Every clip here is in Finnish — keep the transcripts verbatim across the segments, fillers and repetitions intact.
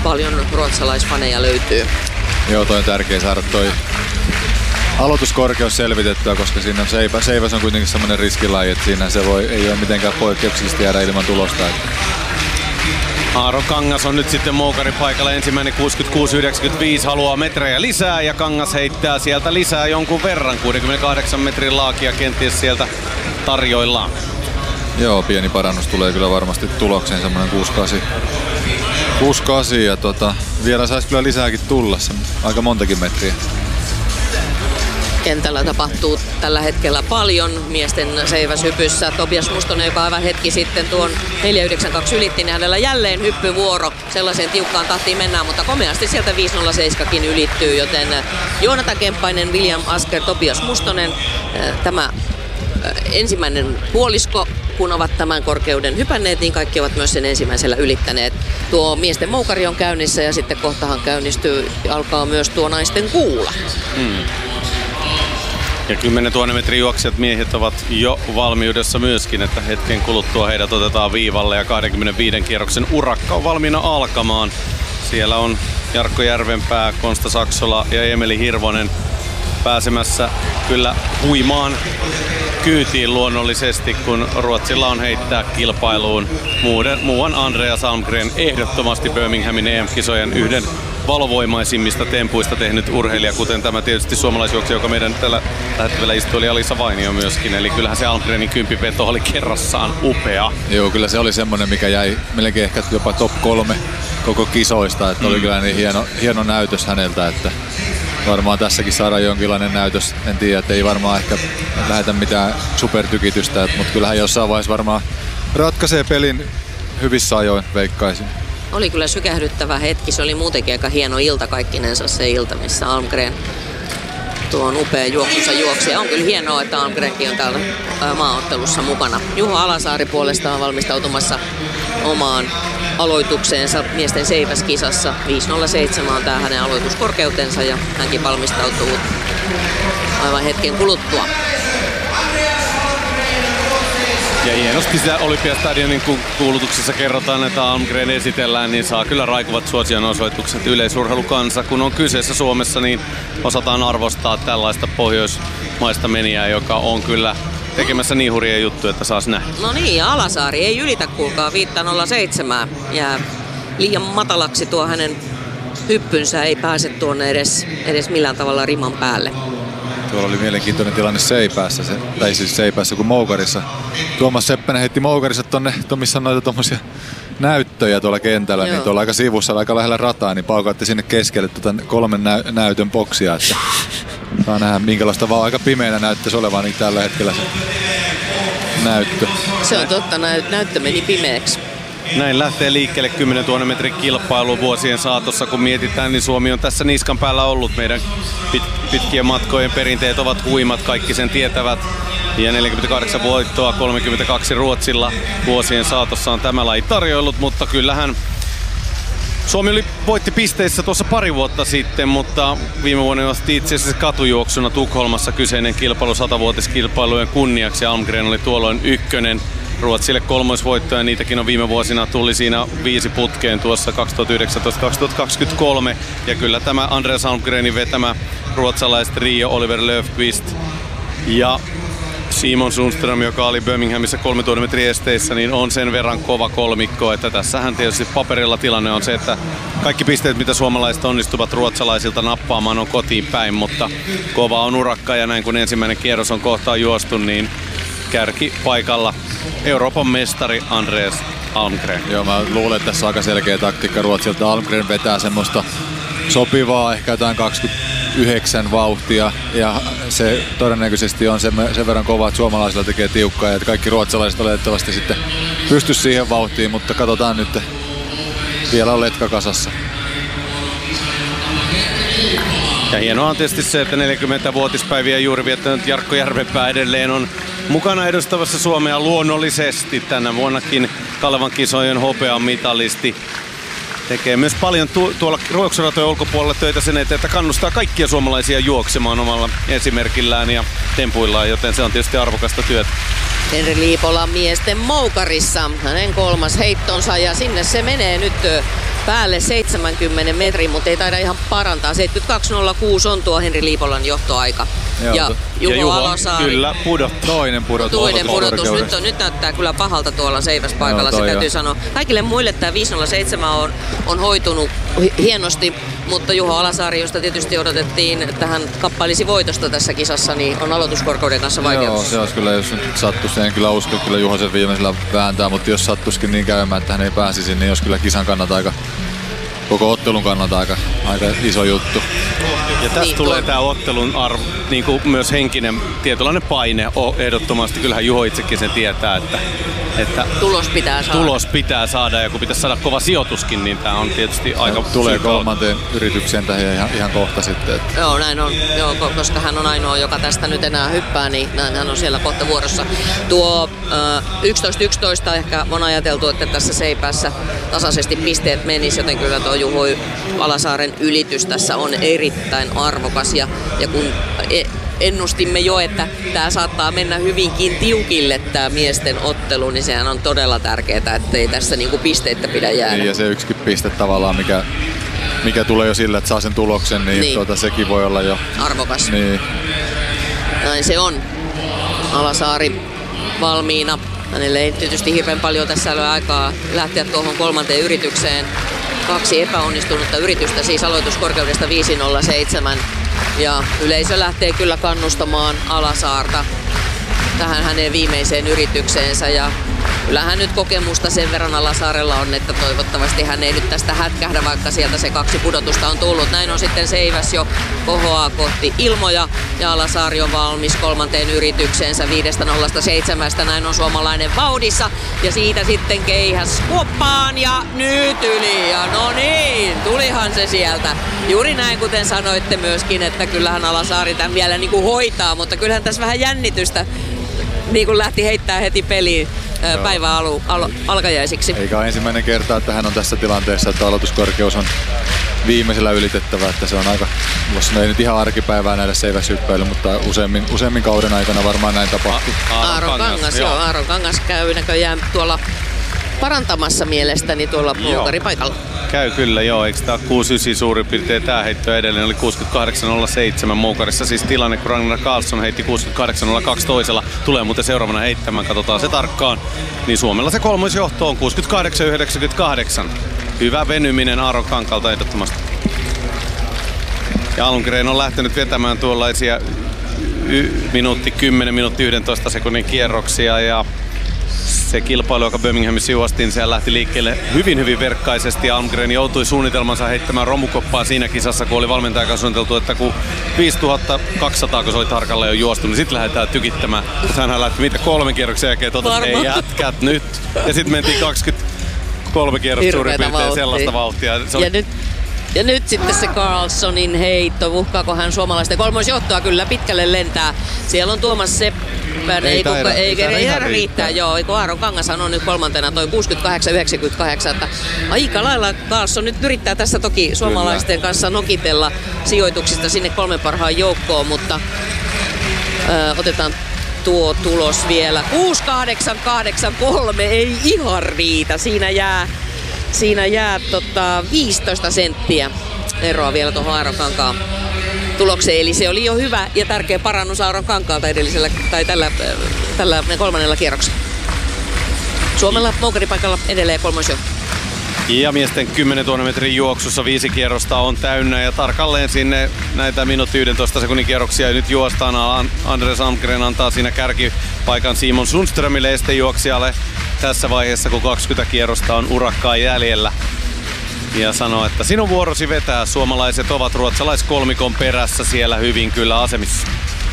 paljon ruotsalaisfaneja löytyy. Joo, toi on tärkeä saada toi aloituskorkeus selvitettyä, koska siinä seipä, seiväs on kuitenkin semmoinen riskilaji, että siinä se voi, ei ole mitenkään poikkeuksellisesti jäädä ilman tulosta. Aaro Kangas on nyt sitten moukarin paikalla. Ensimmäinen kuusikymmentäkuusi yhdeksänkymmentäviisi haluaa metrejä lisää ja Kangas heittää sieltä lisää jonkun verran. kuudenkymmenenkahdeksan metrin laakia kenties sieltä tarjoillaan. Joo, pieni parannus tulee kyllä varmasti tulokseen, semmoinen kuusi kahdeksan ja tota, vielä saisi kyllä lisääkin tulla, aika montakin metriä. Kentällä tapahtuu tällä hetkellä paljon miesten seiväshypyssä. Topias Mustonen, joka aivan hetki sitten tuon neljä yhdeksän kaksi ylitti, niin hänellä jälleen hyppyvuoro. Sellaiseen tiukkaan tahtiin mennään, mutta komeasti sieltä viisi nolla seitsemän ylittyy, joten Joonatan Kemppainen, William Asker, Topias Mustonen, tämä ensimmäinen puolisko, kun ovat tämän korkeuden hypänneet, niin kaikki ovat myös sen ensimmäisellä ylittäneet. Tuo miesten moukari on käynnissä ja sitten kohtahan käynnistyy, alkaa myös tuo naisten kuula. Hmm. Ja kymmenentuhatta metrin juoksijat miehet ovat jo valmiudessa myöskin, että hetken kuluttua heidät otetaan viivalle ja kaksikymmentäviiden kierroksen urakka on valmiina alkamaan. Siellä on Jarkko Järvenpää, Konsta Saksola ja Emeli Hirvonen pääsemässä kyllä huimaan kyytiin luonnollisesti, kun Ruotsilla on heittää kilpailuun muuden, muuan Andreas Almgren, ehdottomasti Birminghamin E M-kisojen yhden valovoimaisimmista tempuista tehnyt urheilija, kuten tämä tietysti suomalaisjuoksija, joka meidän tällä hetkellä istuu, oli Alisa Vainio myöskin. Eli kyllähän se Almgrenin kymppiveto oli kerrassaan upea. Joo, kyllä se oli semmoinen, mikä jäi melkein ehkä jopa top kolme koko kisoista. Että mm. oli kyllä niin hieno, hieno näytös häneltä, että varmaan tässäkin saadaan jonkinlainen näytös. En tiedä, että ei varmaan ehkä lähetä mitään supertykitystä, mutta kyllähän jossain vaiheessa varmaan ratkaisee pelin hyvissä ajoin, veikkaisin. Oli kyllä sykähdyttävä hetki. Se oli muutenkin aika hieno ilta kaikkinensa, se ilta, missä Almgren tuon upea juoksunsa juoksi. Ja on kyllä hienoa, että Almgrenkin on täällä maaottelussa mukana. Juho Alasaari puolestaan valmistautumassa omaan aloitukseensa miesten seiväskisassa. viisi nolla seitsemän on tää hänen aloituskorkeutensa ja hänkin valmistautuu aivan hetken kuluttua. Ja hienosti sitä Olympiastadionin kuulutuksessa kerrotaan, että Almgren esitellään, niin saa kyllä raikuvat suosionosoitukset. Yleisurheilukansa, kun on kyseessä Suomessa, niin osataan arvostaa tällaista pohjoismaista menijää, joka on kyllä tekemässä niin hurjia juttuja, että saas nähdä. No niin, ja Alasaari ei ylitä, kuulkaa, viisi nolla seitsemän. Jää liian matalaksi tuo hänen hyppynsä, ei pääse tuonne edes, edes millään tavalla riman päälle. Tuolla oli mielenkiintoinen tilanne Seipäässä, se, tai siis Seipäässä kuin Moukarissa. Tuomas Seppänen heitti Moukarissa tonne, missä on noita tommosia näyttöjä tuolla kentällä, Joo. niin tuolla aika sivussa, aika lähellä rataa, niin paukautti sinne keskelle tuota kolmen nä- näytön boksia, että saa nähdä minkälaista vaan aika pimeänä näyttäisi olevan niin tällä hetkellä se näyttö. Se on totta, näyt- näyttö meni pimeäksi. Näin lähtee liikkeelle kymmenentuhatta metrin kilpailu vuosien saatossa. Kun mietitään, niin Suomi on tässä niskan päällä ollut. Meidän pit- pitkien matkojen perinteet ovat huimat, kaikki sen tietävät. Ja neljäkymmentäkahdeksan voittoa, kolmekymmentäkaksi Ruotsilla vuosien saatossa on tämä laji tarjoillut, mutta kyllähän Suomi oli voitti pisteissä tuossa pari vuotta sitten, mutta viime vuonna osti itse asiassa katujuoksuna Tukholmassa kyseinen kilpailu satavuotiskilpailujen kunniaksi. Almgren oli tuolloin ykkönen. Ruotsille kolmoisvoittoja, niitäkin on viime vuosina, tuli siinä viisi putkeen tuossa kaksituhattayhdeksäntoista kaksituhattakaksikymmentäkolme. Ja kyllä tämä Andreas Almgrenin vetämä ruotsalaiset Rio, Oliver Löfqvist ja Simon Sundström, joka oli Birminghamissa kolmetuhatta metrin esteissä, niin on sen verran kova kolmikko, että tässähän tietysti paperilla tilanne on se, että kaikki pisteet, mitä suomalaiset onnistuvat ruotsalaisilta nappaamaan, on kotiin päin, mutta kova on urakka ja näin kun ensimmäinen kierros on kohtaan juostu, niin kärki paikalla Euroopan mestari Andreas Almgren. Joo, mä luulen, että tässä on aika selkeä taktiikka Ruotsilta. Almgren vetää semmoista sopivaa, ehkä jotain kaksikymmentäyhdeksän vauhtia, ja se todennäköisesti on sen, sen verran kova, että suomalaisilla tekee tiukkaa, ja että kaikki ruotsalaiset oletettavasti sitten pysty siihen vauhtiin, mutta katsotaan nyt, vielä on letka kasassa. Ja hienoa on tietysti se, että neljäkymmenvuotispäiviä juuri viettänyt Jarkko Järvenpää edelleen on mukana edustavassa Suomea luonnollisesti. Tänä vuonnakin Kalevan kisojen hopean mitalisti. Tekee myös paljon tu- tuolla juoksuratojen ulkopuolella töitä sen eteen, että kannustaa kaikkia suomalaisia juoksemaan omalla esimerkillään ja tempuillaan, joten se on tietysti arvokasta työtä. Henri Liipola miesten moukarissa. Hänen kolmas heittonsa ja sinne se menee nyt päälle seitsemänkymmentä metrin, mutta ei taida ihan parantaa. seitsemänkymmentäkaksi nolla kuusi on tuo Henri Liipolan johtoaika. Joo, ja Juho, ja Juho Alasaari. Kyllä, pudottu. Toinen pudotus. Toinen pudotus. Nyt, on, nyt näyttää kyllä pahalta tuolla seiväspaikalla, no, se täytyy jo sanoa. Kaikille muille tämä viisi nolla seitsemän on, on hoitunut hienosti, mutta Juho Alasaari, josta tietysti odotettiin, että hän kappailisi voitosta tässä kisassa, niin on aloituskorkeuden kanssa vaikeuksia. Joo, se olisi kyllä, jos sattuisi, en kyllä usko, kyllä Juho sen viimeisellä vääntää, mutta jos sattuisikin niin käymään, että hän ei pääsisi, niin olisi kyllä kisan kannalta aika, koko ottelun kannalta aika, aika iso juttu. Ja tästä niin, tulee tuo... tämä ottelun arvo, niin kuin myös henkinen tietynlainen paine on ehdottomasti. Kyllähän Juho itsekin sen tietää, että, että tulos pitää saada. Tulos pitää saada ja kun pitäisi saada kova sijoituskin, niin tämä on tietysti aika... Ja tulee kolmanteen yritykseen tähän ihan, ihan kohta sitten. Että. Joo, näin on. Joo, koska hän on ainoa, joka tästä nyt enää hyppää, niin hän on siellä kohta vuorossa. Tuo äh, yksitoista yksitoista ehkä on ajateltu, että tässä Seipäässä tasaisesti pisteet menisi, joten kyllä tuo Juho Alasaaren ylitys tässä on erittäin arvokas. Ja, ja kun ennustimme jo, että tämä saattaa mennä hyvinkin tiukille tämä miesten ottelu, niin sehän on todella tärkeää, ettei tässä niinku pisteitä pidä jäädä. Niin, ja se yksikin piste tavallaan, mikä, mikä tulee jo sillä, että saa sen tuloksen, niin, niin. Tuota, sekin voi olla jo arvokas. Niin. Näin se on. Alasaari valmiina. Hänelle ei tietysti hirveän paljon tässä ole aikaa lähteä tuohon kolmanteen yritykseen. Kaksi epäonnistunutta yritystä, siis aloituskorkeudesta viisi nolla seitsemän. Ja yleisö lähtee kyllä kannustamaan Alasaarta tähän hänen viimeiseen yritykseensä. Ja kyllähän nyt kokemusta sen verran Alasaarella on, että toivottavasti hän ei nyt tästä hätkähdä, vaikka sieltä se kaksi pudotusta on tullut. Näin on sitten Seiväs jo kohoaa kohti Ilmoja ja Alasaari on valmis kolmanteen yritykseensä viidestä nollasta seitsemästä. Näin on suomalainen vauhdissa ja siitä sitten keihäs kuoppaan ja nyt yli. Ja no niin, tulihan se sieltä. Juuri näin, kuten sanoitte myöskin, että kyllähän Alasaari tämän vielä niin kuin hoitaa, mutta kyllähän tässä vähän jännitystä niin kuin lähti heittää heti peliin päivän alu, al, alkajaisiksi. Eikä ole ensimmäinen kerta, että hän on tässä tilanteessa, että aloituskorkeus on viimeisellä ylitettävä, että se on aika, ei nyt ihan arkipäivää nähdä seiväshyppöily, mutta useammin, useammin kauden aikana varmaan näin tapahtuu. Aaron Kangas, Kangas joo. Aaron Kangas käy näköjään tuolla parantamassa mielestäni tuolla moukaripaikalla. Käy kyllä, joo. Eikö tämä kuusikymmentäyhdeksän suurin piirtein tämä heitto edelleen oli kuusikymmentäkahdeksan nolla seitsemän moukarissa. Siis tilanne, kun Ragnar Karlsson heitti kuusikymmentäkahdeksan nolla kaksi toisella. Tulee muuten seuraavana heittämään, katsotaan se tarkkaan. Niin Suomella se kolmoisjohto on kuusikymmentäkahdeksan yhdeksänkymmentäkahdeksan. Hyvä venyminen Aaron Kankalta ehdottomasti. Ja Almgren on lähtenyt vetämään tuollaisia y- minuutti kymmenen, minuutti yksitoista sekunnin kierroksia ja se kilpailu, joka Birminghamissa juostiin, siellä lähti liikkeelle hyvin hyvin verkkaisesti. Almgren joutui suunnitelmansa heittämään romukoppaa siinä kisassa, kun oli valmentajakaan suunniteltu, että kun viisituhatta kaksisataa, kun se oli tarkalleen jo juostu, niin sitten lähdetään tykittämään. Mutta hänhän lähti mitä kolmen kierroksen jälkeen, totesi, että ei jätkät nyt. Ja sitten mentiin kaksikymmentäkolme kierrosta suurin piirtein sellaista vauhtia. Se oli... ja, nyt, ja nyt sitten se Karlssonin heitto. Uhkaako hän suomalaisten kolmosjohtoa? Kyllä pitkälle lentää. Siellä on Tuomas Seppänen. Ei, ei, kuka, ei, ei, ei riittää. riittää. Joo, kun Aaron Kangashan on nyt kolmantena toi kuusikymmentäkahdeksan yhdeksänkymmentäkahdeksan. Että aika lailla Karlsson nyt yrittää tässä toki suomalaisten Kyllä. kanssa nokitella sijoituksista sinne kolmen parhaan joukkoon, mutta ö, otetaan tuo tulos vielä. kuusi kahdeksan kahdeksan kolme ei ihan riitä. Siinä jää, siinä jää tota viisitoista senttiä eroa vielä tuohon Aaron Kankaan tulokseen. Eli se oli jo hyvä ja tärkeä parannus Aaron Kankaalta edellisellä tai tällä, tällä kolmannella kierroksella. Suomella moukaripaikalla edelleen kolmosjohto. Ja miesten kymmenentuhatta metrin juoksussa viisi kierrosta on täynnä ja tarkalleen sinne näitä minuutti yksitoista sekunnin kierroksia nyt juostaan. Andres Almgren antaa siinä kärkipaikan Simon Sundströmille estejuoksijalle tässä vaiheessa, kun kaksikymmentä kierrosta on urakkaa jäljellä. Ja sanoo, että sinun vuorosi vetää. Suomalaiset ovat ruotsalaiskolmikon perässä siellä hyvin kyllä asemissa.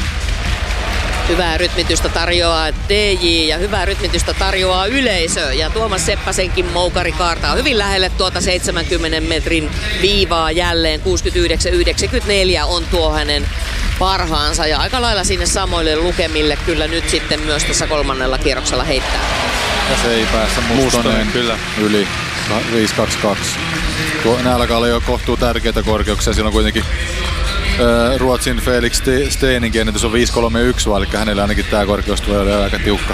Hyvää rytmitystä tarjoaa D J ja hyvää rytmitystä tarjoaa yleisö. Ja Tuomas Seppäsenkin moukari kaartaa hyvin lähelle tuota seitsemänkymmenen metrin viivaa jälleen. kuusikymmentäyhdeksän yhdeksänkymmentäneljä on tuo hänen parhaansa. Ja aika lailla sinne samoille lukemille kyllä nyt sitten myös tässä kolmannella kierroksella heittää. Ja se ei päässä Mustonen kyllä yli viisi kaksi kaksi. Nämä alkaa olla jo kohtuu tärkeitä korkeuksia. Siellä on kuitenkin ää, Ruotsin Felix Steininkin ennätys on viisi kolme yksi, eli hänellä ainakin tämä korkeus tulee olemaan aika tiukka.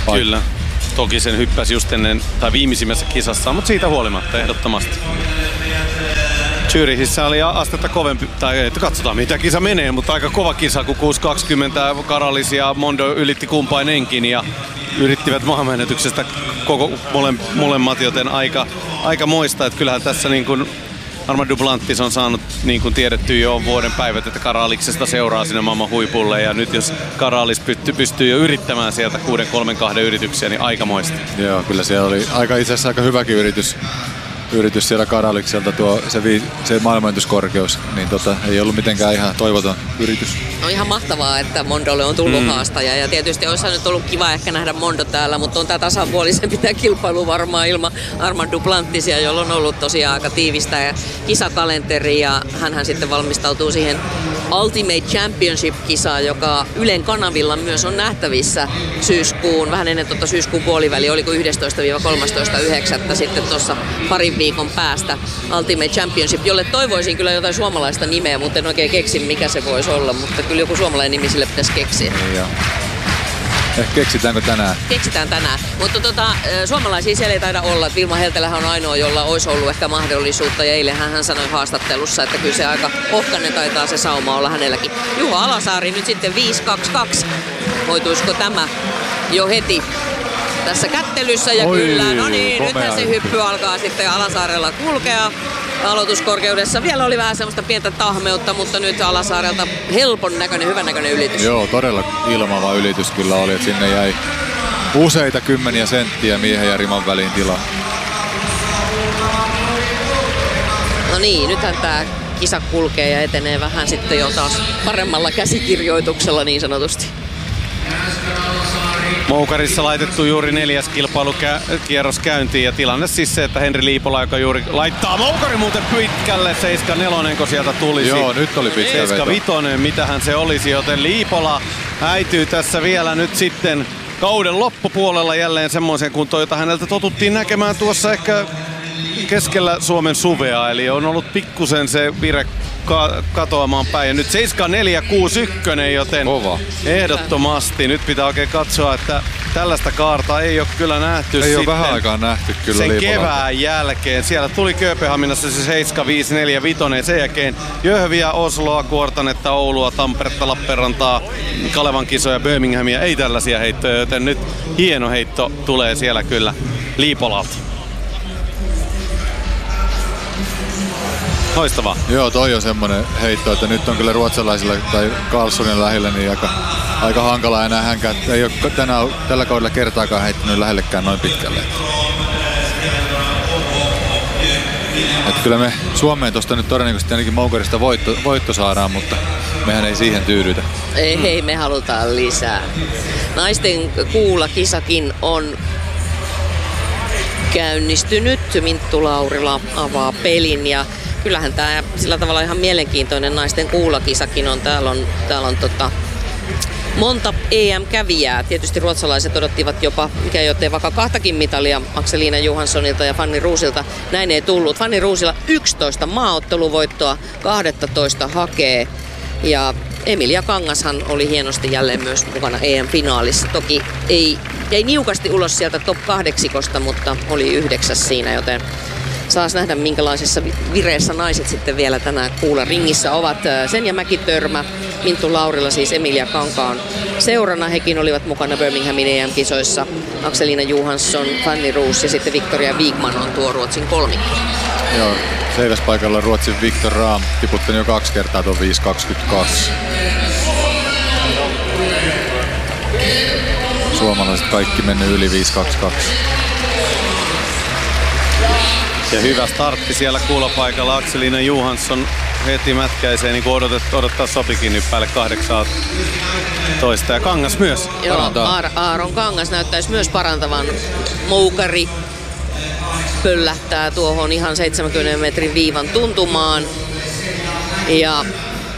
paikka. Kyllä. Toki sen hyppäsi just ennen, tai viimeisimmässä kisassa, mutta siitä huolimatta ehdottomasti. Zürichissä oli astetta kovempi, tai että katsotaan mitä kisa menee, mutta aika kova kisa, kun kuusi kaksikymmentä Karalis ja Mondo ylitti kumpainenkin ja yrittivät maailmanennätyksestä koko mole, molemmat, joten aika, aika moista, että kyllähän tässä niin kuin Armand Duplantis on saanut niin kuin tiedetty jo vuoden päivät, että Karaliksesta seuraa sinne maailman huipulle ja nyt jos Karalis pystyy, pystyy jo yrittämään sieltä kuusi kolme kaksi yrityksiä, niin aikamoista. Joo, kyllä siellä oli aika, itse asiassa aika hyväkin yritys. Yritys siellä Karalikselta tuo se, vi, se maailmanennätyskorkeus, niin tota, ei ollut mitenkään ihan toivoton yritys. No ihan mahtavaa, että Mondolle on tullut mm. haastaja ja tietysti olisi nyt ollut kiva ehkä nähdä Mondo täällä, mutta on tämä tasapuolisempi tämä kilpailu varmaan ilman Armand Duplantisia, jolla on ollut tosiaan aika tiivistä ja kisakalenteri ja hänhän sitten valmistautuu siihen Ultimate Championship-kisaan, joka Ylen kanavilla myös on nähtävissä syyskuun, vähän ennen tuota syyskuun puoliväliä, oliko yhdestoista kolmastoista yhdeksättä sitten tuossa parin viikon päästä Ultimate Championship, jolle toivoisin kyllä jotain suomalaista nimeä, mutta en oikein keksi mikä se voisi olla, mutta kyllä joku suomalainen nimi sille pitäisi keksiä. Ja. Ehkä keksitäänkö tänään? Keksitään tänään, mutta tota, suomalaisia siellä ei taida olla. Vilma Heltelähän on ainoa, jolla olisi ollut ehkä mahdollisuutta ja eilen hän sanoi haastattelussa, että kyllä se aika ohkainen taitaa se sauma olla hänelläkin. Juha Alasaari nyt sitten viisi kaksi kaksi. Hoituisiko tämä jo heti tässä kättelyssä ja Oi, kyllä, no niin, nythän se hyppy. hyppy alkaa sitten Alasaarella kulkea. Aloituskorkeudessa vielä oli vähän semmoista pientä tahmeutta, mutta nyt Alasaarelta helpon näköinen, hyvän näköinen ylitys. Joo, todella ilmava ylitys kyllä oli, että sinne jäi useita kymmeniä senttiä miehen ja riman väliin tilaa. No niin, nythän tää kisa kulkee ja etenee vähän sitten jo taas paremmalla käsikirjoituksella niin sanotusti. Moukarissa laitettu juuri neljäs kilpailukierros käyntiin ja tilanne siis se, että Henri Liipola, joka juuri laittaa Moukari muuten pitkälle, seitsemän neljä kun sieltä tulisi. Joo, nyt oli pitkä veto. seitsemän viisi, mitähän se olisi, joten Liipola häityy tässä vielä nyt sitten kauden loppupuolella jälleen semmoisen kuntoon, jota häneltä totuttiin näkemään tuossa ehkä keskellä Suomen suvea, eli on ollut pikkusen se vire ka- katoamaan päin. Ja nyt seitsemän neljä kuusi yksi, joten Kova. ehdottomasti nyt pitää oikein katsoa, että tällaista kaarta ei ole kyllä nähty Ei sitten ole vähän aikaa nähty kyllä sen Liipolalta. kevään jälkeen. Siellä tuli Kööpenhaminassa se seitsemän viisi neljä viisi, sen jälkeen Jöhviä, Osloa, Kuortanetta, Oulua, Tamperetta, Lappeenrantaa, Kalevan kisoja, Birminghamia, ei tällaisia heittoja, joten nyt hieno heitto tulee siellä kyllä Liipolalta. Loistavaa. Joo, toi on semmonen heitto, että nyt on kyllä ruotsalaisilla tai Karlssonin lähellä niin aika, aika hankala enää hänkään. Ei ole tänään, tällä kaudella kertaakaan heittänyt lähellekään noin pitkälle. Että kyllä me Suomeen tosta nyt todennäköisesti ainakin Moukarista voitto, voitto saadaan, mutta mehän ei siihen tyydytä. Ei, hei, me halutaan lisää. Naisten kuulakisakin on käynnistynyt. Minttu Laurila avaa pelin ja kyllähän tää sillä tavalla ihan mielenkiintoinen naisten kuulakisakin on. Täällä on, täällä on tota, monta E M-kävijää. Tietysti ruotsalaiset odottivat jopa, mikä joten vaikka kahtakin mitalia Akselina Johanssonilta ja Fanny Ruusilta. Näin ei tullut. Fanny Ruusilla yksitoista maaotteluvoittoa, kaksitoista hakee. Ja Emilia Kangashan oli hienosti jälleen myös mukana E M-finaalissa. Toki ei, ei niukasti ulos sieltä top kahdeksikosta, mutta oli yhdeksäs siinä, joten saas nähdä minkälaisessa vireessä naiset sitten vielä tänään kuulla ringissä ovat. Senja Mäki-Törmä, Minttu Laurila siis Emilia Kankaan seurana. Hekin olivat mukana Birminghamin E M-kisoissa. Akselina Johansson, Fanny Roos ja sitten Victoria Wigman on tuo Ruotsin kolmikko. Joo, seiväspaikalla Ruotsin Viktor Rahm tiputtanut jo kaksi kertaa tuon viisi kaksikymmentäkaksi. Suomalaiset kaikki mennyt yli viisi kaksikymmentäkaksi. Ja hyvä startti siellä kuulopaikalla. Akselina Johansson heti mätkäisee, niin kuin odotet, odottaa sopikin nyt päälle kahdeksantoista. Ja Kangas myös. Joo, Aar- Aaron Kangas näyttäisi myös parantavan. Moukari pöllähtää tuohon ihan seitsemänkymmenen metrin viivan tuntumaan. Ja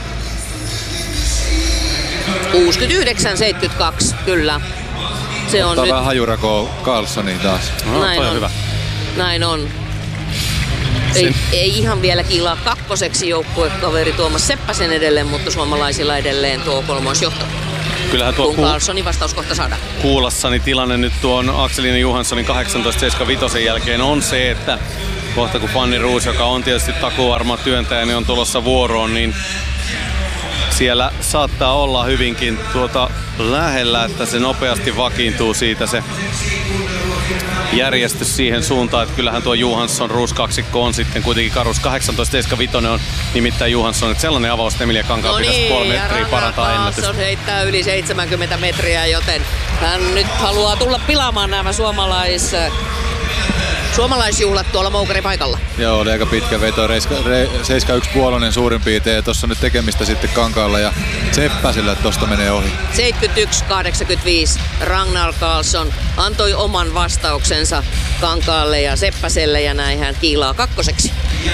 kuusikymmentäyhdeksän seitsemänkymmentäkaksi, kyllä. Se on Ottaa nyt vähän hajurakoa Karlssoniin taas. No, näin toi on on. hyvä. Näin on. Ei, ei ihan vielä kilaa kakkoseksi joukkuekaveri Tuomas Seppäsen edelleen, mutta suomalaisilla edelleen tuo kolmosjohto. Kyllähän tuo kun ku- Carlsonin vastaus kohta saadaan. Kuulassani tilanne nyt tuon Akselin Johanssonin kahdeksantoista seitsemänkymmentäviisi jälkeen on se, että kohta kun Fanny Roos, joka on tietysti takuvarma työntäjä, niin on tulossa vuoroon, niin siellä saattaa olla hyvinkin tuota lähellä, että se nopeasti vakiintuu siitä se järjestys siihen suuntaan, että kyllähän tuo Johansson Roos kaksikko on sitten kuitenkin karus. kahdeksantoista seitsemänkymmentäviisi on nimittäin Johansson, että sellainen avaus, että Emilia Kankaan no pitäisi niin, puoli metriä parantaa ennätystä. Carlson heittää yli seitsemänkymmentä metriä, joten hän nyt haluaa tulla pilaamaan nämä suomalais... suomalaisjuhlat tuolla Moukarin paikalla. Joo, oli aika pitkä veto, seitsemän yksi puolonen suurin piirtein, ja tuossa on nyt tekemistä sitten Kankaalla ja Seppäsillä, että tosta menee ohi. seitsemänkymmentäyksi kahdeksankymmentäviisi Ragnar Carlson antoi oman vastauksensa Kankaalle ja Seppäselle, ja näin hän kiilaa kakkoseksi.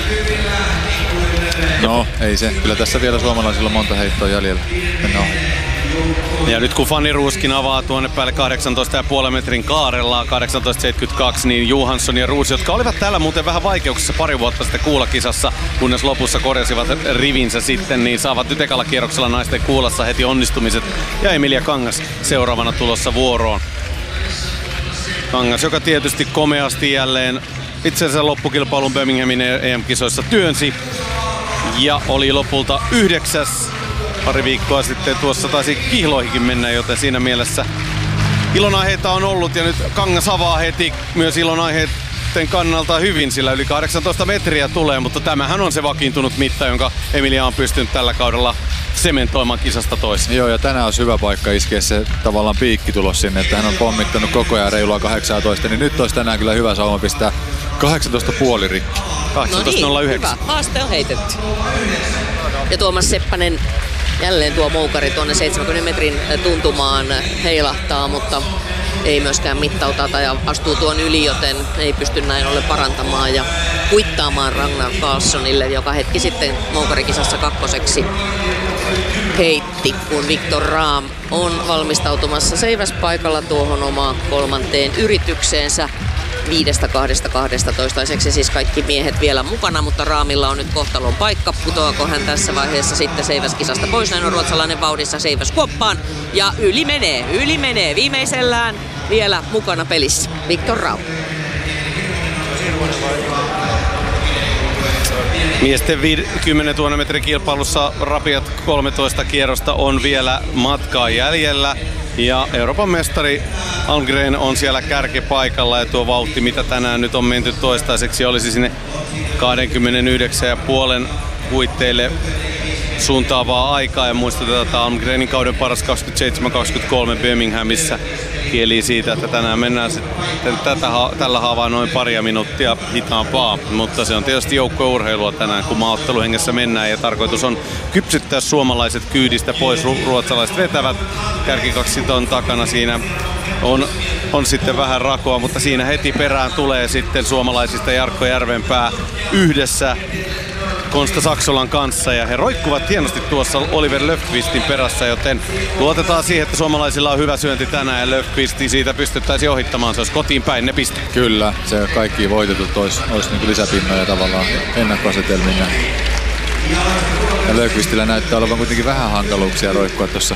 No, ei se. Kyllä tässä vielä suomalaisilla on monta heittoa jäljellä. No. Ja nyt kun Fanny Rooskin avaa tuonne päälle kahdeksantoista pilkku viisi metrin kaarellaan kahdeksantoista seitsemänkymmentäkaksi, niin Johansson ja Roos, jotka olivat täällä muuten vähän vaikeuksissa pari vuotta sitten kuulakisassa, kunnes lopussa korjasivat rivinsä sitten, niin saavat nyt ekalla kierroksella naisten kuulassa heti onnistumiset. Ja Emilia Kangas seuraavana tulossa vuoroon. Kangas, joka tietysti komeasti jälleen itse asiassa loppukilpailun Birminghamin E M-kisoissa työnsi ja oli lopulta yhdeksäs. Pari viikkoa sitten tuossa taisi kihloihinkin mennä, joten siinä mielessä ilonaiheita on ollut ja nyt Kangas avaa heti myös ilonaiheiden kannalta hyvin, sillä yli kahdeksantoista metriä tulee, mutta tämähän on se vakiintunut mitta, jonka Emilia on pystynyt tällä kaudella sementoimaan kisasta toiseen. Joo, ja tänään on hyvä paikka iskeä se tavallaan piikkitulos sinne, että hän on pommittanut koko ajan reilua kahdeksantoista, niin nyt olisi tänään kyllä hyvä sauma pistää kahdeksantoista pilkku viisi rikki. kahdeksantoista nolla yhdeksän. Hyvä, haaste on heitetty. Ja Tuomas Seppänen jälleen tuo moukari tuonne seitsemänkymmenen metrin tuntumaan heilahtaa, mutta ei myöskään mittauta tai astuu tuon yli, joten ei pysty näin ollen parantamaan ja kuittaamaan Ragnar Carlsonille, joka hetki sitten moukarikisassa kakkoseksi heitti, kun Viktor Rahm on valmistautumassa seiväspaikalla tuohon omaan kolmanteen yritykseensä. Viidestä kahdesta kahdesta toistaiseksi siis kaikki miehet vielä mukana, mutta Raamilla on nyt kohtalon paikka. Putoako hän tässä vaiheessa sitten seiväskisasta pois? Näin on ruotsalainen vauhdissa seiväskuoppaan. Ja yli menee, yli menee. Viimeisellään vielä mukana pelissä Viktor Rahm. Miesten kymmenentuhannen metrin kilpailussa rapiat kolmetoista kierrosta on vielä matkaa jäljellä. Ja Euroopan mestari Almgren on siellä kärkipaikalla ja tuo vauhti, mitä tänään nyt on menty toistaiseksi, olisi sinne kaksikymmentäyhdeksän pilkku viisi huitteille suuntaavaa aikaa. Ja muistutetaan, että Almgrenin kauden paras kaksikymmentäseitsemän kaksikymmentäkolme Birminghamissa kieli siitä, että tänään mennään sitten tätä, tällä haavaa noin paria minuuttia hitaampaa. Mutta se on tietysti joukkueurheilua tänään, kun maaotteluhengessä mennään ja tarkoitus on kypsyttää suomalaiset kyydistä pois. Ruotsalaiset vetävät, kärkikaksikon takana siinä on, on sitten vähän rakoa, mutta siinä heti perään tulee sitten suomalaisista Jarkko Järvenpää yhdessä Konsta Saksolan kanssa ja he roikkuvat hienosti tuossa Oliver Löfqvistin perässä, joten luotetaan siihen, että suomalaisilla on hyvä syönti tänään ja Löfqvisti siitä pystyttäisiin ohittamaan, se olisi kotiin päin ne piste. Kyllä, se kaikki voitetut olisi, olisi niin kuin lisäpinnoja tavallaan ennakkoasetelmina. Ja Löfqvistillä näyttää olevan kuitenkin vähän hankaluuksia roikkua tuossa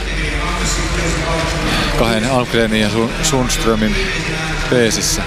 kahden Almgrenin ja Sundströmin peesissä.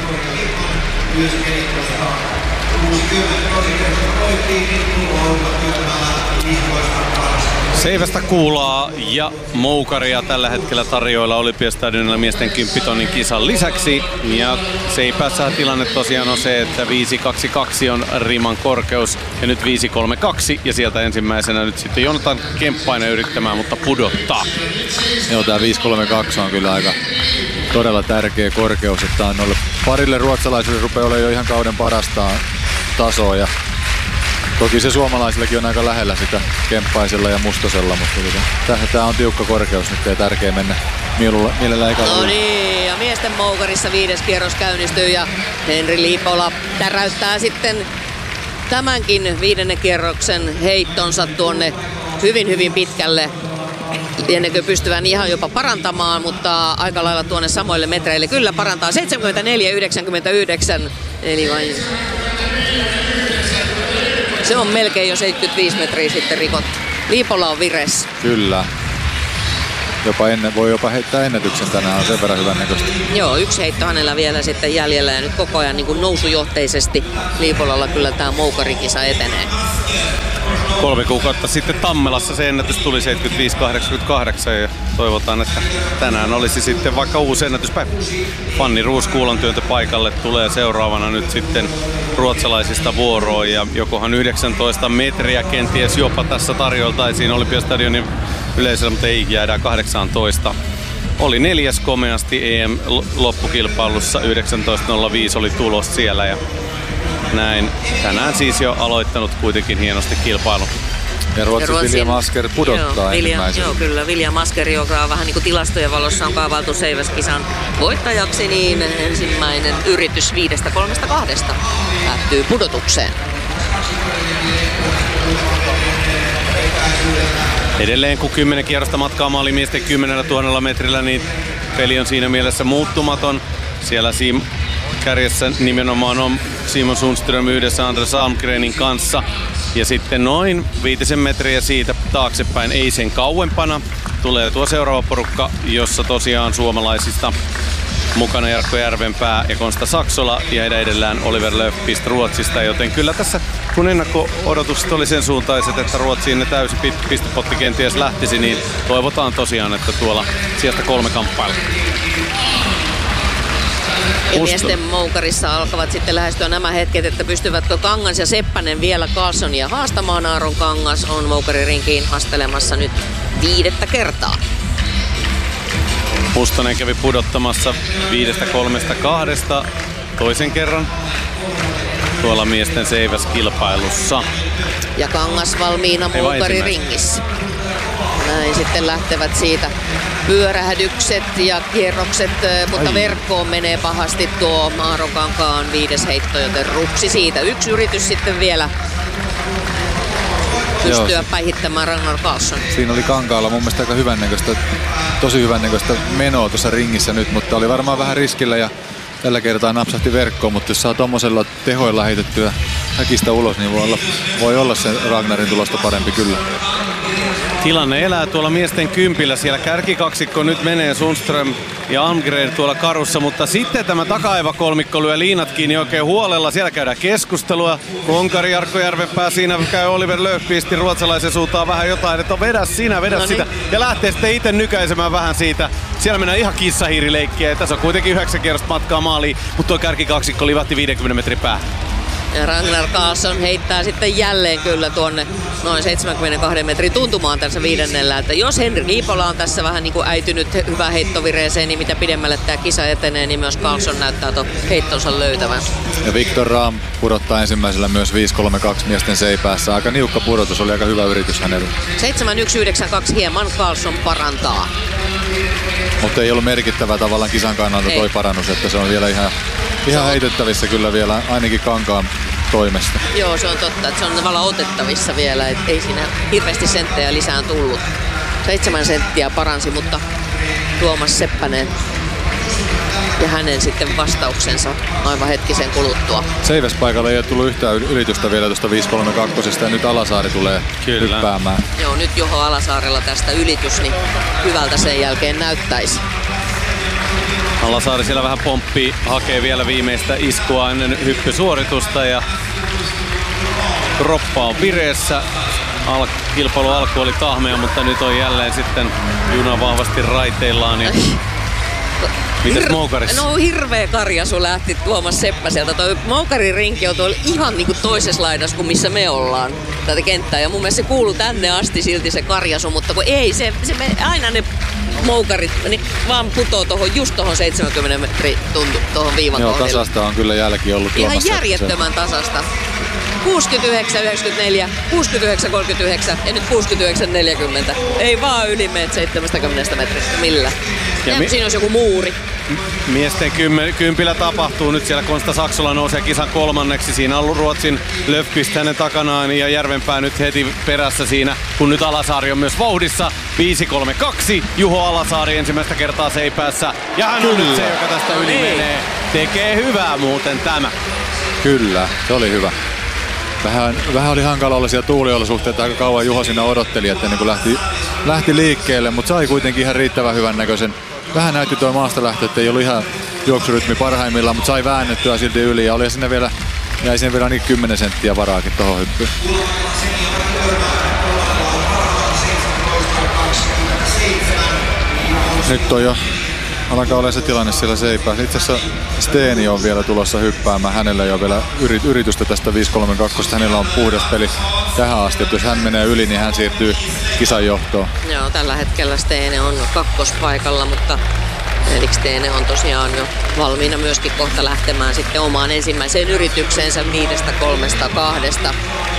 Seivästä kuulaa ja moukaria tällä hetkellä tarjoilla Olympiastadionilla miesten kymppitonnin kisan lisäksi. Ja Seipässä tilanne tosiaan on se, että viisi kaksi kaksi on riman korkeus ja nyt viisi kolme kaksi ja sieltä ensimmäisenä nyt sitten Jonatan Kemppainen yrittämään, mutta pudottaa. Joo, tää viisi kolme kaksi on kyllä aika todella tärkeä korkeus, että on ollut parille ruotsalaisille rupeaa olemaan jo ihan kauden parasta tasoa ja toki se suomalaisillakin on aika lähellä sitä Kemppaisella ja Mustosella, mutta tämä on tiukka korkeus nyt ja tärkeä mennä mielellään ekalla. No niin, ja miesten moukarissa viides kierros käynnistyy ja Henri Liipola täräyttää sitten tämänkin viidennen kierroksen heittonsa tuonne hyvin hyvin pitkälle. Lienekö pystyvän ihan jopa parantamaan, mutta aika lailla tuonne samoille metreille kyllä parantaa. seitsemänkymmentäneljä yhdeksänkymmentäyhdeksän, eli vain se on melkein jo seitsemänkymmentäviisi metriä sitten rikottu. Liipola on vireessä. Kyllä. jopa ennen, voi jopa heittää ennätyksen tänään, on sen verran hyvän näköistä. Joo, yksi heitto hänellä vielä sitten jäljellä ja nyt koko ajan niin kuin nousujohteisesti Liipolalla kyllä tämä moukarikisa etenee. Kolme kuukautta sitten Tammelassa se ennätys tuli seitsemänkymmentäviisi kahdeksankymmentäkahdeksan ja toivotaan, että tänään olisi sitten vaikka uusi ennätyspäivä. Fanny Roos kuulantyöntö paikalle tulee seuraavana nyt sitten ruotsalaisista vuoroon ja jokohan yhdeksäntoista metriä kenties jopa tässä tarjoltaisiin Olympiastadionin yleisöllä, mutta ei jäädään kahdeksantoista. Oli neljäs komeasti E M-loppukilpailussa, yhdeksäntoista nolla viisi oli tulos siellä ja näin. Tänään siis jo aloittanut kuitenkin hienosti kilpailu. Ja Ruotsin William Asker pudottaa joo, ensimmäisen. Joo, kyllä. William Asker, joka vähän niin kuin tilastojen valossa on kaavailtu seiväskisan voittajaksi, niin ensimmäinen yritys viidestä kolmesta kahdesta päättyy pudotukseen. Edelleen kun kymmenen kierrosta matkaa maalimiesten kymmenellä tuhannella metrillä, niin peli on siinä mielessä muuttumaton. Siellä Siim kärjessä nimenomaan on Simon Sundström yhdessä Anders Almgrenin kanssa. Ja sitten noin viitisen metriä siitä taaksepäin, ei sen kauempana, tulee tuo seuraava porukka, jossa tosiaan suomalaisista mukana Jarkko Järvenpää ja Konsta Saksola ja heidän edellään Oliver Löfqvist Ruotsista, joten kyllä tässä kun ennakko-odotukset oli sen suuntaiset, että Ruotsiin ne täysi pistepotti kenties lähtisi, niin toivotaan tosiaan, että tuolla sieltä kolme kamppailu. Ja miesten moukarissa alkavat sitten lähestyä nämä hetket, että pystyvätkö Kangas ja Seppänen vielä Carlsonia haastamaan. Aaron Kangas on moukaririnkiin astelemassa nyt viidettä kertaa. Mustonen kävi pudottamassa viidestä kolmesta kahdesta toisen kerran tuolla miesten seiväskilpailussa. Ja Kangas valmiina moukariringissä. Näin sitten lähtevät siitä pyörähdykset ja kierrokset, mutta Ai. verkkoon menee pahasti tuo Aaron Kankaan viides heitto, joten rupsi siitä. Yksi yritys sitten vielä pystyä Joo. päihittämään Ragnar Carlsson. Siinä oli Kankaalla mun mielestä aika hyvän näköistä, tosi hyvän näköistä menoa tuossa ringissä nyt, mutta oli varmaan vähän riskillä ja tällä kertaa napsahti verkkoon, mutta jos saa tommosella tehoilla heitettyä häkistä ulos, niin voi olla, voi olla se Ragnarin tulosta parempi kyllä. Tilanne elää tuolla miesten kympillä. Siellä kärkikaksikko nyt menee Sundström ja Almgren tuolla karussa, mutta sitten tämä taka-aivakolmikko lyö liinat kiinni oikein huolella. Siellä käydään keskustelua. Konkari Jarkko Järvenpää siinä käy Oliver Löfqvistin ruotsalaisen suuntaan vähän jotain, että vedä sinä, vedä no sitä. Niin. Ja lähtee sitten itse nykäisemään vähän siitä. Siellä mennään ihan kissahiirileikkiä ja tässä on kuitenkin yhdeksän kierrosta matkaa maaliin, mutta tuo kärkikaksikko livahti viidenkymmenen metrin päähän. Ja Ragnar Carlsson heittää sitten jälleen kyllä tuonne noin seitsemänkymmentäkaksi metrin tuntumaan tässä viidennellä. Että jos Henri Liipola on tässä vähän niin kuin äitynyt hyvään heittovireeseen, niin mitä pidemmälle tämä kisa etenee, niin myös Carlsson näyttää tuon heittonsa löytävän. Ja Viktor Rahm pudottaa ensimmäisellä myös viisi kolme kaksi miesten seipäässä. Aika niukka pudotus, oli aika hyvä yritys hänellä. seitsemän yksi yhdeksän kaksi hieman Carlsson parantaa. Mutta ei ollut merkittävä tavallaan kisan kannalta toi parannus, että se on vielä ihan, ihan heitettävissä kyllä vielä ainakin Kankaan toimesta. Joo, se on totta, että se on tavallaan otettavissa vielä, että ei siinä hirveästi senttejä lisään tullut. Seitsemän senttiä paransi, mutta Tuomas Seppänen ja hänen sitten vastauksensa aivan hetkisen kuluttua. Seiväspaikalle ei ole tullut yhtään ylitystä vielä tuosta viisi kolme kaksi ja nyt Alasaari tulee Kyllä. hyppäämään. Joo, nyt Juho Alasaarella tästä ylitys, niin hyvältä sen jälkeen näyttäisi. Alasaari siellä vähän pomppii, hakee vielä viimeistä iskua ennen hyppysuoritusta ja kroppa on vireessä. Al- kilpailu alku oli tahmea, mutta nyt on jälleen sitten juna vahvasti raiteillaan. Ja mitäs Hir- moukarissa? No hirveä karjasu lähti Tuomas Seppäseltä. Toi moukarin rinki on tuolla ihan niinku toisessa laidassa kuin missä me ollaan tätä kenttää. Ja mun mielestä se kuuluu tänne asti silti se karjasu, mutta kun ei, se, se me, aina ne moukarit niin vaan putoo tohon, just tohon seitsemänkymmentä metri tuntu, tohon viivan Joo, kohdille. tasasta on kyllä jälki ollut Ihan Tuomas järjettömän tasasta. kuusikymmentäyhdeksän yhdeksänkymmentäneljä, kuusikymmentäyhdeksän kolmekymmentäyhdeksän ja nyt kuusikymmentäyhdeksän neljäkymmentä. Ei vaan yli meet seitsemänkymmentä metristä millä. Ja, ja mi- siinä olisi joku muuri. Miesten kymmen, kympillä tapahtuu nyt siellä. Konsta Saksola nousee kisan kolmanneksi. Siinä on ollut Ruotsin Löfqvist hänen takanaan ja Järvenpää nyt heti perässä siinä, kun nyt Alasaari on myös vauhdissa. viisi kolme kaksi. Juho Alasaari ensimmäistä kertaa seipäässä. Ja hän on nyt se, joka tästä yli menee. Tekee hyvää muuten tämä. Kyllä, se oli hyvä. Vähän, vähän oli hankala olla siellä tuuliolosuhteita, aika kauan Juho siinä odotteli, että niin lähti, lähti liikkeelle, mutta sai kuitenkin ihan riittävän hyvän näköisen. Vähän näytti tuo maasta lähtö, että ei ollut ihan juoksurytmi parhaimmillaan, mutta sai väännettyä silti yli ja oli sinne vielä, jäi sinne vielä niin kymmenen senttiä varaakin tuohon hyppyyn. Nyt on jo, alkaa olla se tilanne siellä Seipässä. Itse asiassa Steeni on vielä tulossa hyppäämään. Hänellä ei ole vielä yritystä tästä viisi kolme kaksi. Hänellä on puhdas peli tähän asti. Että jos hän menee yli, niin hän siirtyy kisan johtoon. Joo, tällä hetkellä Steeni on kakkospaikalla, mutta Felix Steene on tosiaan jo valmiina myöskin kohta lähtemään sitten omaan ensimmäiseen yritykseensä viidestä kolmesta kahdesta.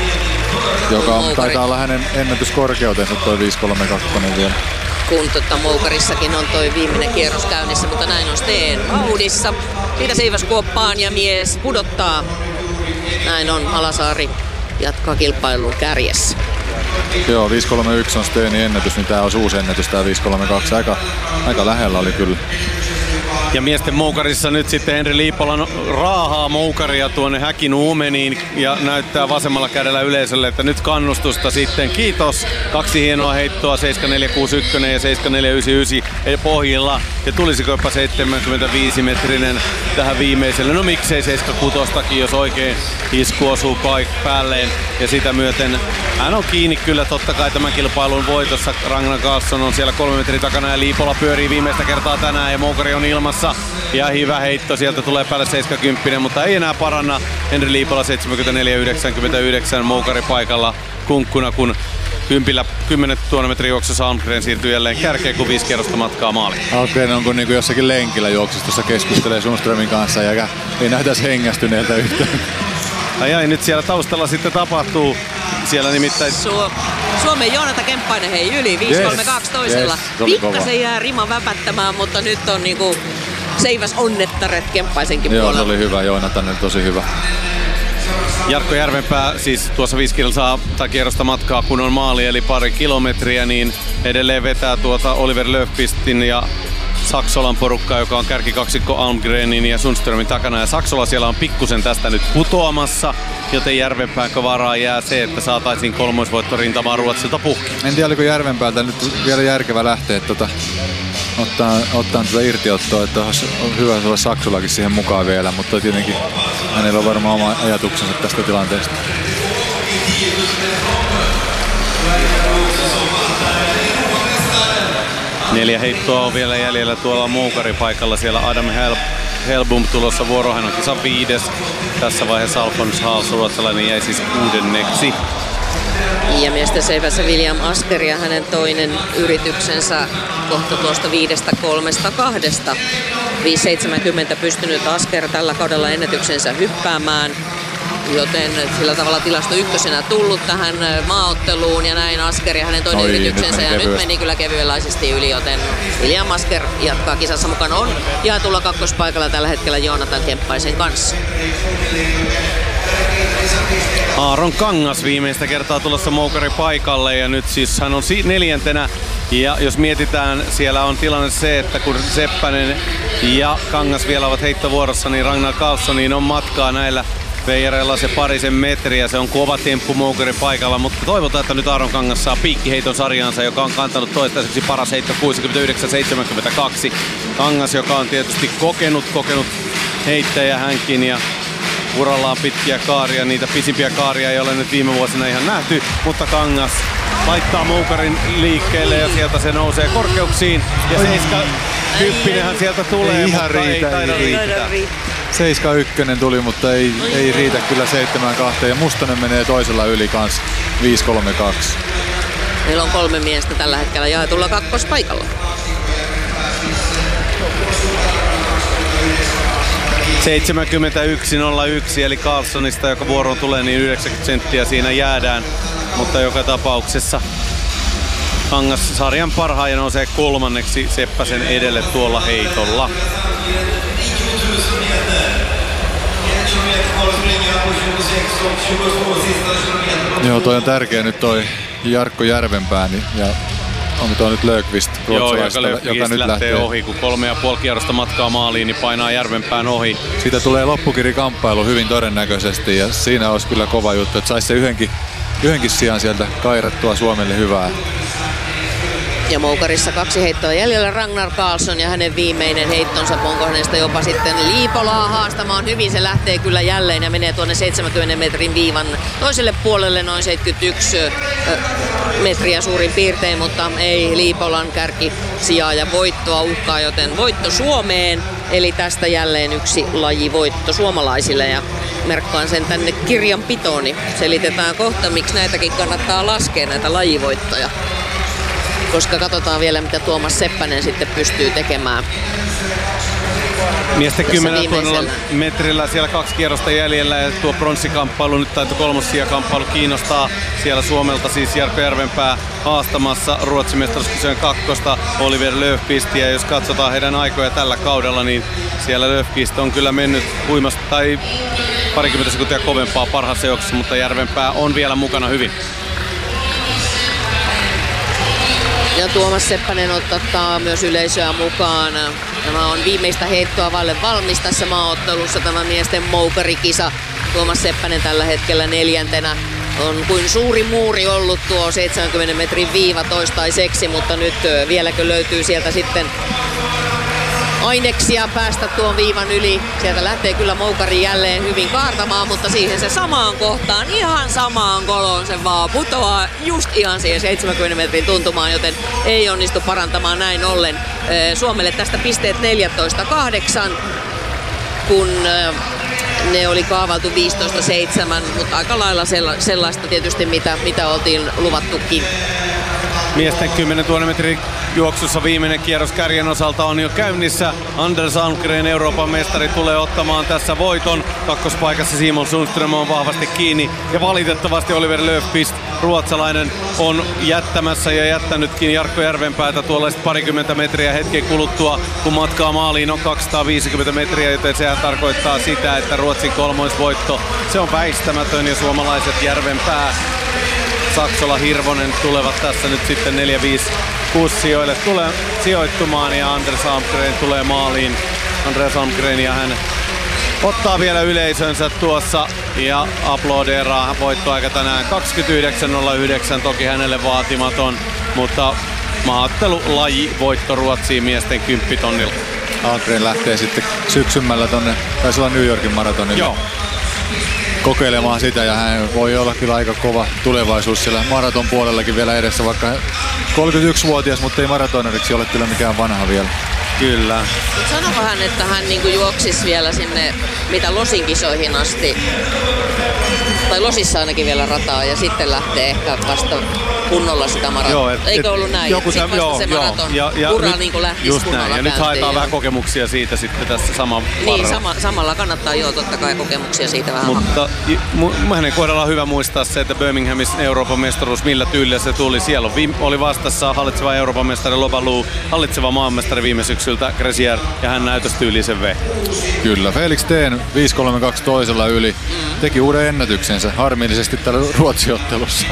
Joka on, taitaa olla hänen ennätyskorkeutensa toi viisi kolme kaksi vielä. Kun tota, Moukarissakin on toi viimeinen kierros käynnissä, mutta näin on Steen vauhdissa. Siitä Seiväs kuoppaan ja mies pudottaa. Näin on, Alasaari jatkaa kilpailun kärjessä. Joo, viisi kolme yksi on Steenin ennätys, niin tää on uusi ennätys, tää viisi kolme kaksi. Aika, aika lähellä oli kyllä. Ja miesten moukarissa nyt sitten Henri Liipola raahaa moukaria tuonne Häkin uumeniin ja näyttää vasemmalla kädellä yleisölle, että nyt kannustusta sitten. Kiitos. Kaksi hienoa heittoa, seitsemän neljä kuusi yksi ja seitsemän neljä yhdeksän yhdeksän pohjilla. Ja tulisiko jopa seitsemänkymmentäviisi metrinen tähän viimeiselle. No miksei seitsemän kuusi, jos oikein isku osuu paik- päälleen. Ja sitä myöten hän on kiinni kyllä totta kai tämän kilpailun voitossa. Ragnar Karlsson on siellä kolme metrin takana ja Liipola pyörii viimeistä kertaa tänään ja moukari on ilmassa. Ja hyvä heitto, sieltä tulee päälle seitsemänkymmentä, mutta ei enää paranna. Henri Liipola seitsemänkymmentäneljä yhdeksänkymmentäyhdeksän moukari paikalla kunkkuna, kun kympillä kymmenen tuhannen metrin juoksussa Almgren siirtyy jälleen kärkeen, kun viisi kierrosta matkaa maaliin. Almgren on kuin niinku jossakin lenkillä juoksustossa keskustelee Sundströmin kanssa ja ei näytäisi hengästyneeltä yhtään. Ai ai, nyt siellä taustalla sitten tapahtuu. Siellä nimittäin... Su- Suomen Joonatan Kemppainen hei yli viisi kolme kaksi toisella. Yes, pikkasen jää rima väpättämään, mutta nyt on niinku Seiväs onnettaret Kemppaisenkin Joo, puolella. se oli hyvä. Joonatan oli tosi hyvä. Jarkko Järvenpää siis tuossa viisi kilsaa tai kierrosta matkaa kun on maali eli pari kilometriä, niin edelleen vetää tuota Oliver Löfqvistin ja Saksolan porukkaa, joka on kärkikaksikko Almgrenin ja Sundströmin takana. Ja Saksola siellä on pikkusen tästä nyt putoamassa, joten Järvenpään varaa jää se, että saataisiin kolmoisvoitto rintamaan Ruotsilta puhki. En tiedä, oliko Järvenpäältä nyt vielä järkevä lähteä tuota, ottaa, ottaa tuota irtiottoa, että on hyvä olla Saksolakin siihen mukaan vielä, mutta tietenkin hänellä on varmaan oma ajatuksensa tästä tilanteesta. Neljä heittoa on vielä jäljellä tuolla moukaripaikalla. Siellä Adam Hel- Helbom tulossa vuoro. Hän on kisan viides. Tässä vaiheessa Alfons Haals, ruotsalainen, jäi siis kuudenneksi. Ja miesten Seivässä William Asker ja hänen toinen yrityksensä kohta tuosta viidestä kolmesta kahdesta. viisi seitsemänkymmentä pystynyt Asker tällä kaudella ennätyksensä hyppäämään. Joten sillä tavalla tilasto ykkösenä tullut tähän maaotteluun ja näin Asker ja hänen toinen Oi, yrityksensä. nyt ja nyt meni kyllä kevyenlaisesti yli, joten William Asker jatkaa kisassa mukana. On jaetulla kakkospaikalla tällä hetkellä Joonatan Kemppaisen kanssa. Aaron Kangas viimeistä kertaa tulossa moukari paikalle ja nyt siis hän on neljäntenä. Ja jos mietitään, siellä on tilanne se, että kun Seppänen ja Kangas vielä ovat heittovuorossa, niin Ragnar Karlssonin on matkaa näillä veijareilla se parisen metriä. Se on kova temppu moukari paikalla, mutta toivotaan, että nyt Aaron Kangas saa piikkiheiton sarjaansa, joka on kantanut toistaiseksi paras heitto kuusikymmentäyhdeksän seitsemänkymmentäkaksi. Kangas, joka on tietysti kokenut, kokenut heittäjä hänkin ja urallaan pitkiä kaaria, niitä pisimpiä kaaria ei ole nyt viime vuosina ihan nähty, mutta Kangas laittaa moukarin liikkeelle ja sieltä se nousee korkeuksiin ja seiska kyppinenhän sieltä tulee, ei mutta ihan riitä, ei taida ei riittää. seitsemän yksi tuli, mutta ei, ei riitä kyllä seitsemän kaksi ja Mustonen menee toisella yli kans viisi kolme kaksi. Meillä on kolme miestä tällä hetkellä jaetulla kakkospaikalla. seitsemänkymmentäyksi nolla yksi eli Karlssonista, joka vuoroon tulee, niin yhdeksänkymmentä senttiä siinä jäädään, mutta joka tapauksessa Kangas sarjan parhaan ja nousee kolmanneksi Seppäsen edelle tuolla heitolla. Joo, toi on tärkeä nyt toi Jarkko Järvenpää ja onko tuo nyt Löfqvist, ruotsalaista, joka, joka nyt lähtee, lähtee ohi, kun kolme ja puoli kierrosta matkaa maaliin, niin painaa Järvenpään ohi. Siitä tulee loppukirikamppailu hyvin todennäköisesti ja siinä olisi kyllä kova juttu, että saisi se yhdenkin, yhdenkin sijaan sieltä kairattua Suomelle hyvää. Ja Moukarissa kaksi heittoa jäljellä, Ragnar Karlsson ja hänen viimeinen heittonsa, onko hänestä jopa sitten Liipolaa haastamaan hyvin. Se lähtee kyllä jälleen ja menee tuonne seitsemänkymmenen metrin viivan toiselle puolelle, noin seitsemänkymmentäyksi metriä suurin piirtein, mutta ei Liipolan kärki sijaa ja voittoa uhkaa, joten voitto Suomeen. Eli tästä jälleen yksi lajivoitto suomalaisille ja merkkaan sen tänne kirjanpitoon, niin selitetään kohta, miksi näitäkin kannattaa laskea, näitä lajivoittoja. Koska katsotaan vielä, mitä Tuomas Seppänen sitten pystyy tekemään. Miesten kymmenellä metrillä siellä kaksi kierrosta jäljellä ja tuo pronssikamppailu nyt tai kolmossijakamppailu kiinnostaa siellä Suomelta siis Jarkko Järvenpää haastamassa Ruotsin mestaruuskisojen kakkosta Oliver Löfqvistia. Jos katsotaan heidän aikoja tällä kaudella, niin siellä Löfqvist on kyllä mennyt huimasti tai parikymmentä sekuntia kovempaa parhaassa juoksussa, mutta Järvenpää on vielä mukana hyvin. Ja Tuomas Seppänen ottaa myös yleisöä mukaan. Tämä on viimeistä heittoa vaille valmis tässä maaottelussa, tämä miesten moukarikisa. Tuomas Seppänen tällä hetkellä neljäntenä. On kuin suuri muuri ollut tuo seitsemänkymmenen metrin viiva toistaiseksi, mutta nyt vieläkö löytyy sieltä sitten aineksia päästä tuon viivan yli. Sieltä lähtee kyllä moukari jälleen hyvin kaartamaan, mutta siihen se samaan kohtaan, ihan samaan koloon se vaan putoaa just ihan siihen seitsemänkymmenen metrin tuntumaan, joten ei onnistu parantamaan näin ollen. Suomelle tästä pisteet neljätoista kahdeksan, kun ne oli kaavailtu viisitoista seitsemän, mutta aika lailla sellaista tietysti, mitä, mitä oltiin luvattukin. Miesten kymmenentuhannen metrin juoksussa viimeinen kierros kärjen osalta on jo käynnissä. Anders Almgren, Euroopan mestari, tulee ottamaan tässä voiton. Kakkospaikassa Simon Sundström on vahvasti kiinni. Ja valitettavasti Oliver Löfqvist, ruotsalainen, on jättämässä ja jättänytkin Jarkko Järvenpäätä tuollaiset parikymmentä metriä hetken kuluttua, kun matkaa maaliin on kaksisataaviisikymmentä metriä, joten sehän tarkoittaa sitä, että Ruotsin kolmoisvoitto, se on väistämätön ja suomalaiset Järvenpää, Saksola, Hirvonen tulevat tässä nyt sitten neljä viisi kuusi sijoille tulee sijoittumaan ja Anders Almgren tulee maaliin. Anders Almgren ja hän ottaa vielä yleisönsä tuossa ja aplodeeraa. Voittoaika tänään kaksikymmentäyhdeksän nolla yhdeksän, toki hänelle vaatimaton, mutta maaottelulaji voitto Ruotsiin miesten kymppitonnilla. Almgren lähtee sitten syksymällä tonne, taisi olla New Yorkin maratonille. Joo. Kokeilemaan sitä ja hän voi olla kyllä aika kova tulevaisuus siellä maraton puolellakin vielä edessä, vaikka kolmekymmentäyksivuotias, mutta ei maratoneriksi ole kyllä mikään vanha vielä. Kyllä. Sanoiko hän, että hän niinku juoksisi vielä sinne mitä Losin kisoihin asti, tai Losissa ainakin vielä rataa ja sitten lähtee ehkä vasta kunnolla sitä maratonia. Eikö ollut näin? Joku sitten joo, se joo. maraton ja, ja ura nyt, niin lähtisi just kunnolla näin. Ja nyt haetaan ja vähän kokemuksia siitä sitten tässä saman Niin, sama, samalla kannattaa joo totta kai kokemuksia siitä vähän. Mutta mu- hänen kohdallaan on hyvä muistaa se, että Birminghamissa Euroopan mestaruus, millä tyylillä se tuli. Siellä oli vastassa hallitseva Euroopan mestari Lobalu, hallitseva maanmestari viime syksyltä Gresier, ja hän näytöstyylisen vei. Kyllä, Felix Steen viisi kolme kaksi toisella yli. Mm. Teki uuden ennätyksensä, harmillisesti tällä Ruotsi-ottelussa.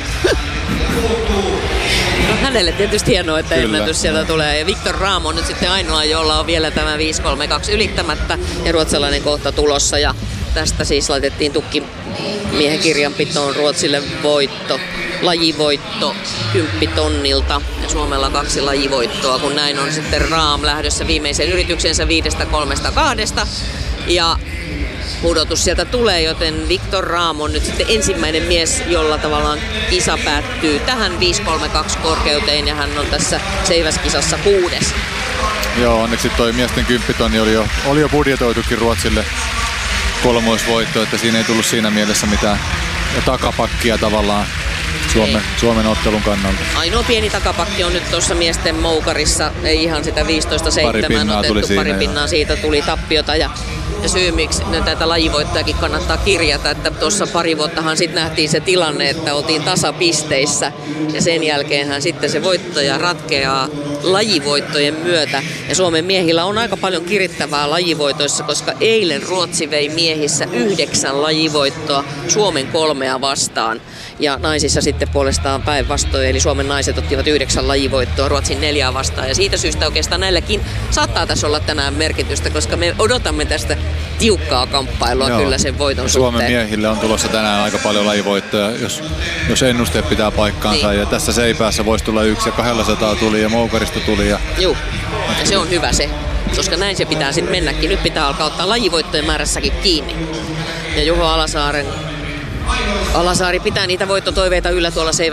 No, hänelle tietysti hienoa, että Kyllä. ennätys sieltä tulee. Ja Viktor Rahm on nyt sitten ainoa, jolla on vielä tämä viisi kolme kaksi ylittämättä ja ruotsalainen kohta tulossa. Ja tästä siis laitettiin tukki miehen kirjanpitoon Ruotsille voitto, lajivoitto kymppitonnilta. Ja Suomella kaksi lajivoittoa, kun näin on sitten Rahm lähdössä viimeisen yrityksensä viidestä kolmesta kahdesta. Ja pudotus sieltä tulee, joten Viktor Rahm on nyt sitten ensimmäinen mies, jolla tavallaan kisa päättyy tähän viisi kolme kaksi korkeuteen ja hän on tässä seiväskisassa kuudes. Joo, onneksi toi miesten kymppitonni oli jo, oli jo budjetoitukin Ruotsille kolmoisvoitto, että siinä ei tullut siinä mielessä mitään takapakkia tavallaan Suomen, Suomen ottelun kannalta. Ainoa pieni takapakki on nyt tuossa miesten moukarissa, ei ihan sitä viisitoista seitsemän otettu, pari pinnaa siitä tuli tappiota ja Ja syy, miksi tätä lajivoittajakin kannattaa kirjata, että tuossa pari vuottahan sitten nähtiin se tilanne, että oltiin tasapisteissä ja sen jälkeenhän sitten se voittaja ratkeaa lajivoittojen myötä. Ja Suomen miehillä on aika paljon kirittävää lajivoitoissa, koska eilen Ruotsi vei miehissä yhdeksän lajivoittoa Suomen kolmea vastaan. Ja naisissa sitten puolestaan päinvastoin, eli Suomen naiset ottivat yhdeksän lajivoittoa Ruotsin neljää vastaan. Ja siitä syystä oikeastaan näilläkin saattaa tässä olla tänään merkitystä, koska me odotamme tästä tiukkaa kamppailua Joo. kyllä sen voiton Suomen suhteen. miehille on tulossa tänään aika paljon lajivoittoja, jos, jos ennusteet pitää paikkaansa. Niin. Ja tässä Seipäässä voisi tulla yksi ja kahdellasataa tuli ja Moukarista tuli. Ja... Joo, ja se on hyvä se, koska näin se pitää sitten mennäkin. Nyt pitää alkaa ottaa lajivoittojen määrässäkin kiinni. Ja Juho Alasaaren Alasaari pitää niitä voittotoiveita yllä tuolla